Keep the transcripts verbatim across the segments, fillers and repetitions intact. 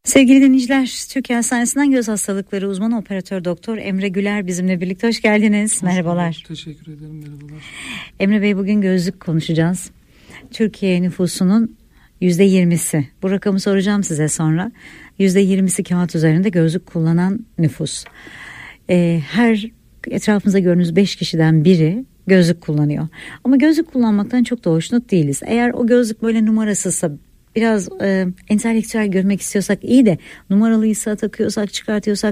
Sevgili dinleyiciler, Türkiye Hastanesi'nden göz hastalıkları uzmanı operatör doktor Emre Güler bizimle birlikte. Hoş geldiniz. Hoş Merhabalar. Bulduk. Teşekkür ederim. Merhabalar. Emre Bey, bugün gözlük konuşacağız. Türkiye nüfusunun yüzde yirmisi. Bu rakamı soracağım size sonra. Yüzde yirmisi kağıt üzerinde gözlük kullanan nüfus. Ee, her etrafımızda gördüğünüz beş kişiden biri gözlük kullanıyor. Ama gözlük kullanmaktan çok da hoşnut değiliz. Eğer o gözlük böyle numarasızsa, biraz e, entelektüel görmek istiyorsak iyi de numaralıysa, takıyorsak, çıkartıyorsak,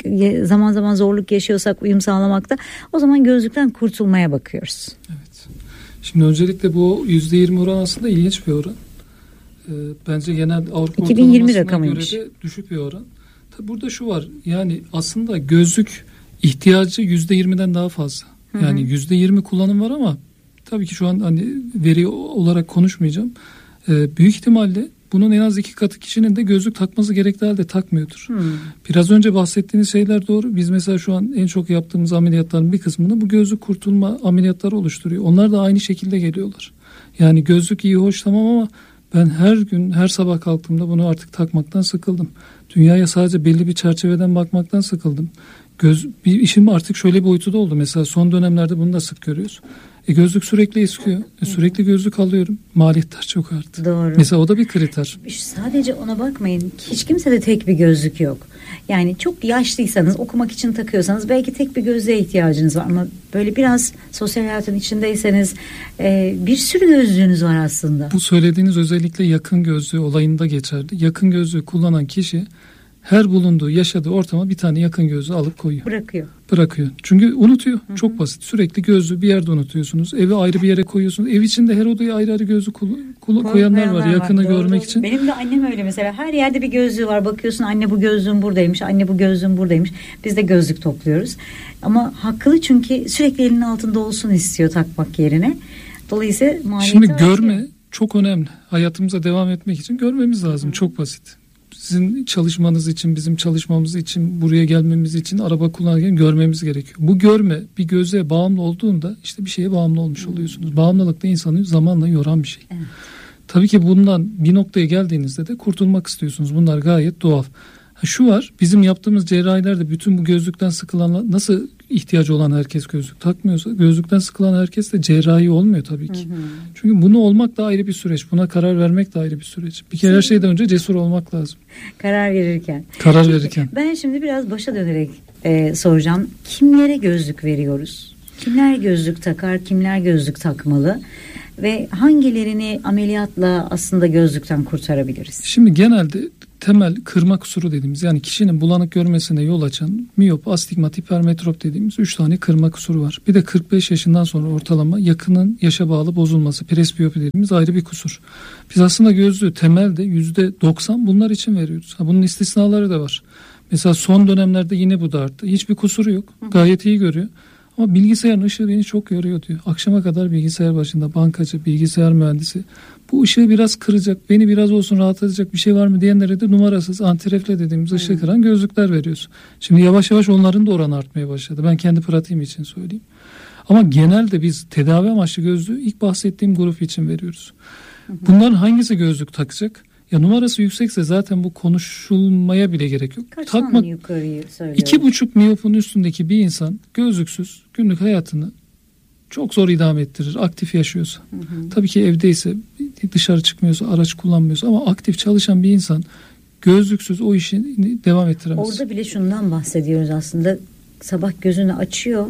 zaman zaman zorluk yaşıyorsak uyum sağlamakta, o zaman gözlükten kurtulmaya bakıyoruz. Evet. Şimdi öncelikle bu yüzde yirmi oran aslında ilginç bir oran. Ee, bence genel Avrupa iki bin yirmi ortalamasına göre de düşük bir oran. Tabi burada şu var, yani aslında gözlük ihtiyacı yüzde yirmiden daha fazla. Hı hı. Yani yüzde yirmi kullanım var ama tabii ki şu an hani veri olarak konuşmayacağım. Ee, büyük ihtimalle bunun en az iki katı kişinin de gözlük takması gerektiği halde takmıyordur. Hmm. Biraz önce bahsettiğiniz şeyler doğru. Biz mesela şu an en çok yaptığımız ameliyatların bir kısmını bu gözlük kurtulma ameliyatları oluşturuyor. Onlar da aynı şekilde geliyorlar. Yani gözlük iyi, hoş, tamam ama ben her gün, her sabah kalktığımda bunu artık takmaktan sıkıldım. Dünyaya sadece belli bir çerçeveden bakmaktan sıkıldım. Göz, bir işim artık şöyle bir boyutu da oldu. Mesela son dönemlerde bunu da sık görüyoruz. E gözlük sürekli eskiyor. E sürekli gözlük alıyorum. Maliyetler çok arttı. Doğru. Mesela o da bir kriter. Sadece ona bakmayın. Hiç kimsede tek bir gözlük yok. Yani çok yaşlıysanız, okumak için takıyorsanız belki tek bir gözlüğe ihtiyacınız var. Ama böyle biraz sosyal hayatın içindeyseniz e, bir sürü gözlüğünüz var aslında. Bu söylediğiniz özellikle yakın gözlüğü olayında geçerli. Yakın gözlüğü kullanan kişi her bulunduğu, yaşadığı ortama bir tane yakın gözlüğü alıp koyuyor. Bırakıyor. Bırakıyor. Çünkü unutuyor. Hı hı. Çok basit. Sürekli gözlüğü bir yerde unutuyorsunuz. Evi ayrı bir yere koyuyorsunuz. Ev içinde her odaya ayrı ayrı gözlük koyanlar var. Yakını var, görmek için. Benim de annem öyle mesela. Her yerde bir gözlüğü var. Bakıyorsun, anne bu gözlüğüm buradaymış. Anne bu gözlüğüm buradaymış. Biz de gözlük topluyoruz. Ama haklı, çünkü sürekli elinin altında olsun istiyor takmak yerine. Dolayısıyla maliyeti Şimdi görme artıyor. Çok önemli. Hayatımıza devam etmek için görmemiz lazım. Hı. Çok basit. Sizin çalışmanız için, bizim çalışmamız için, buraya gelmemiz için araba kullanırken görmemiz gerekiyor. Bu görme bir göze bağımlı olduğunda işte bir şeye bağımlı olmuş oluyorsunuz. Bağımlılık da insanı zamanla yoran bir şey. Evet. Tabii ki bundan bir noktaya geldiğinizde de kurtulmak istiyorsunuz. Bunlar gayet doğal. Ha, şu var, bizim yaptığımız cerrahilerde bütün bu gözlükten sıkılan, nasıl ihtiyacı olan herkes gözlük takmıyorsa, gözlükten sıkılan herkes de cerrahi olmuyor tabii ki. Hı hı. Çünkü bunu olmak da ayrı bir süreç. Buna karar vermek de ayrı bir süreç. Bir kere her şeyden önce cesur olmak lazım. Karar verirken. Karar verirken. Ben şimdi biraz başa dönerek e, soracağım. Kimlere gözlük veriyoruz? Kimler gözlük takar, kimler gözlük takmalı? Ve hangilerini ameliyatla aslında gözlükten kurtarabiliriz? Şimdi genelde temel kırma kusuru dediğimiz, yani kişinin bulanık görmesine yol açan miyop, astigmat, hipermetrop dediğimiz üç tane kırma kusuru var. Bir de kırk beş yaşından sonra ortalama yakının yaşa bağlı bozulması, presbiyopi dediğimiz ayrı bir kusur. Biz aslında gözlüğü temelde yüzde doksan bunlar için veriyoruz. Ha, bunun istisnaları da var. Mesela son dönemlerde yine bu da arttı. Hiçbir kusuru yok. Gayet iyi görüyor. Ama bilgisayarın ışığı beni çok yoruyor diyor. Akşama kadar bilgisayar başında, bankacı, bilgisayar mühendisi. Bu ışığı biraz kıracak, beni biraz olsun rahatlatacak bir şey var mı diyenlere de numarasız antirefle dediğimiz ışığı hmm. kıran gözlükler veriyoruz. Şimdi yavaş yavaş onların da oranı artmaya başladı. Ben kendi pratiğim için söyleyeyim. Ama genelde biz tedavi amaçlı gözlüğü ilk bahsettiğim grup için veriyoruz. Hmm. Bunların hangisi gözlük takacak? Ya numarası yüksekse zaten bu konuşulmaya bile gerek yok. Kaç Takmak, yukarıyı söylüyorum. İki buçuk miyopun üstündeki bir insan gözlüksüz günlük hayatını çok zor idame ettirir. Aktif yaşıyorsa. Hı hı. Tabii ki evdeyse, dışarı çıkmıyorsa, araç kullanmıyorsa, ama aktif çalışan bir insan gözlüksüz o işi devam ettiremez. Orada bile şundan bahsediyoruz aslında. Sabah gözünü açıyor,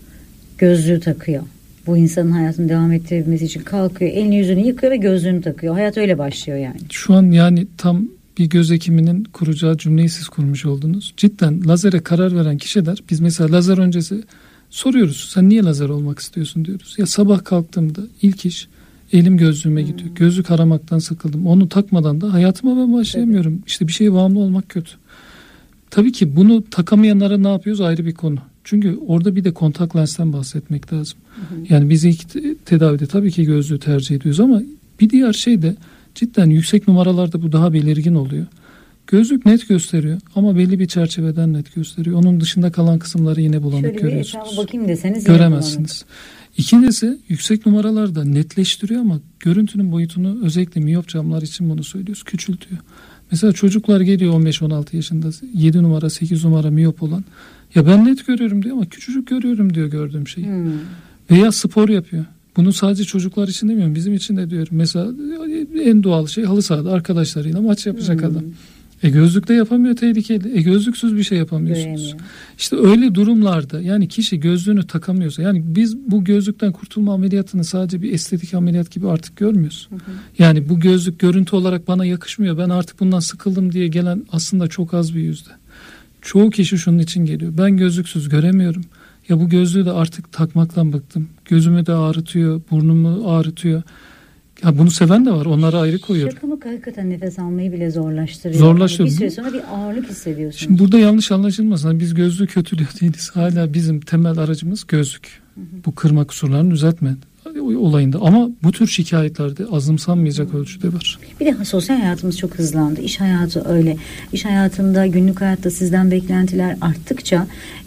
gözlüğü takıyor. Bu insanın hayatını devam ettirebilmesi için kalkıyor, elini yüzünü yıkıyor ve gözlüğünü takıyor. Hayat öyle başlıyor yani. Şu an yani tam bir göz hekiminin kuracağı cümleyi siz kurmuş oldunuz. Cidden lazere karar veren kişiler, biz mesela lazer öncesi soruyoruz. Sen niye lazer olmak istiyorsun diyoruz. Ya sabah kalktığımda ilk iş elim gözlüğüme hmm. gidiyor. Gözlük aramaktan sıkıldım. Onu takmadan da hayatıma ben başlayamıyorum. Evet. İşte bir şeye bağımlı olmak kötü. Tabii ki bunu takamayanlara ne yapıyoruz ayrı bir konu. Çünkü orada bir de kontak lensten bahsetmek lazım. Hı hı. Yani biz ilk tedavide tabii ki gözlüğü tercih ediyoruz ama bir diğer şey de cidden yüksek numaralarda bu daha belirgin oluyor. Gözlük net gösteriyor ama belli bir çerçeveden net gösteriyor. Onun dışında kalan kısımları yine bulanık Şöyle görüyorsunuz. Şöyle bir etrafa bakayım deseniz göremezsiniz. İkincisi yüksek numaralarda netleştiriyor ama görüntünün boyutunu özellikle miyop camlar için bunu söylüyoruz. Küçültüyor. Mesela çocuklar geliyor on beş on altı yaşında yedi numara sekiz numara miyop olan. Ya ben net görüyorum diyor ama küçücük görüyorum diyor gördüğüm şeyi. Hmm. Veya spor yapıyor. Bunu sadece çocuklar için demiyorum. Bizim için de diyorum. Mesela en doğal şey halı sahada arkadaşlarıyla maç yapacak hmm. adam. E gözlükle yapamıyor, tehlikeli. E gözlüksüz bir şey yapamıyorsunuz. Göremiyor. İşte öyle durumlarda yani kişi gözlüğünü takamıyorsa, yani biz bu gözlükten kurtulma ameliyatını sadece bir estetik ameliyat gibi artık görmüyoruz. Hı hı. Yani bu gözlük görüntü olarak bana yakışmıyor, ben artık bundan sıkıldım diye gelen aslında çok az bir yüzde. Çoğu kişi şunun için geliyor. Ben gözlüksüz göremiyorum. Ya bu gözlüğü de artık takmaktan bıktım. Gözümü de ağrıtıyor, burnumu ağrıtıyor. Ya bunu seven de var. Onları ayrı koyuyorum. Şaka mı, hakikaten nefes almayı bile zorlaştırıyor. Zorlaştırıyor. Yani bir süre sonra bir ağırlık hissediyorsunuz. Şimdi burada yanlış anlaşılmasın. Biz gözlüğü kötülüyor değiliz. Hala bizim temel aracımız gözlük. Hı hı. Bu kırma kusurlarını düzeltme olayında. Ama bu tür şikayetlerde azımsanmayacak hı. ölçüde var. Bir de sosyal hayatımız çok hızlandı. İş hayatı öyle. İş hayatında, günlük hayatta sizden beklentiler arttıkça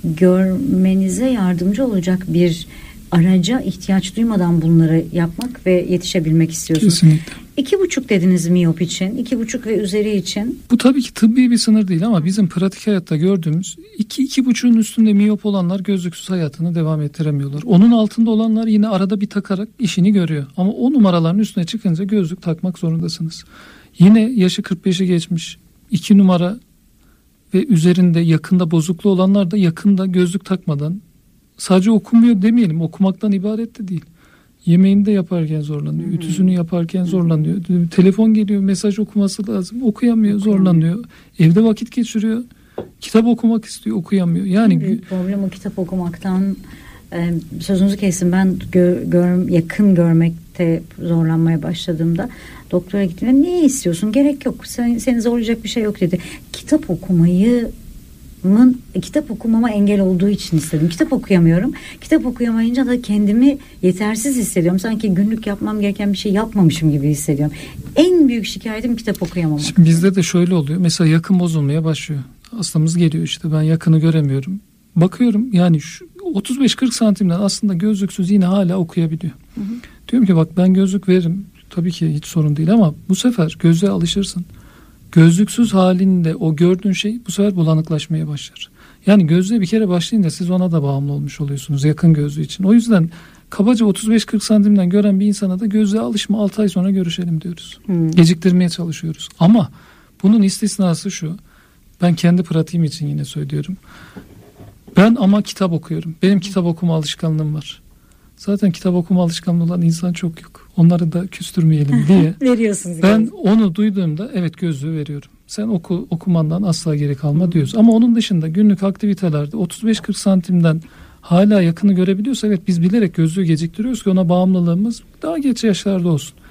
görmenize yardımcı olacak bir araca ihtiyaç duymadan bunları yapmak ve yetişebilmek istiyorsunuz. Kesinlikle. İki buçuk dediniz miyop için, iki buçuk ve üzeri için. Bu tabii ki tıbbi bir sınır değil ama bizim pratik hayatta gördüğümüz iki iki buçuğun üstünde miyop olanlar gözlüksüz hayatını devam ettiremiyorlar. Onun altında olanlar yine arada bir takarak işini görüyor. Ama o numaraların üstüne çıkınca gözlük takmak zorundasınız. Yine yaşı kırk beşi geçmiş iki numara ve üzerinde yakında bozukluğu olanlar da yakında gözlük takmadan, sadece okumuyor demeyelim, okumaktan ibaret de değil. Yemeğini de yaparken zorlanıyor, hmm. ütüsünü yaparken zorlanıyor. Telefon geliyor, mesaj okuması lazım, okuyamıyor, zorlanıyor. Evde vakit geçiriyor, kitap okumak istiyor, okuyamıyor. Yani büyük problem o kitap okumaktan. Ee, sözünüzü kesin, ben gör, gör, yakın görmekte zorlanmaya başladığımda doktora gittiğimde niye istiyorsun, gerek yok, sen, seni zorlayacak bir şey yok dedi. Kitap okumayı kitap okumama engel olduğu için istedim. Kitap okuyamıyorum. Kitap okuyamayınca da kendimi yetersiz hissediyorum. Sanki günlük yapmam gereken bir şey yapmamışım gibi hissediyorum. En büyük şikayetim kitap okuyamamak. Şimdi bizde de şöyle oluyor. Mesela yakın bozulmaya başlıyor. Hastamız geliyor, işte ben yakını göremiyorum. Bakıyorum yani şu otuz beş kırk santimden aslında gözlüksüz yine hala okuyabiliyor. Hı hı. Diyorum ki bak ben gözlük veririm. Tabii ki hiç sorun değil ama bu sefer gözlüğe alışırsın. Gözlüksüz halinde o gördüğün şey bu sefer bulanıklaşmaya başlar. Yani gözlüğe bir kere başlayınca siz ona da bağımlı olmuş oluyorsunuz yakın gözlüğü için. O yüzden kabaca otuz beş kırk santimden gören bir insana da gözlüğe alışma, altı ay sonra görüşelim diyoruz. Hmm. Geciktirmeye çalışıyoruz. Ama bunun istisnası şu. Ben kendi pratiğim için yine söylüyorum. Ben ama kitap okuyorum. Benim kitap okuma alışkanlığım var. Zaten kitap okuma alışkanlığı olan insan çok yok. Onları da küstürmeyelim diye. Veriyorsunuz. Ben yani. Onu duyduğumda evet gözlüğü veriyorum. Sen oku, okumandan asla geri kalma Hı. diyoruz. Ama onun dışında günlük aktivitelerde otuz beş kırk santimden hala yakını görebiliyorsa evet biz bilerek gözlüğü geciktiriyoruz ki ona bağımlılığımız daha geç yaşlarda olsun.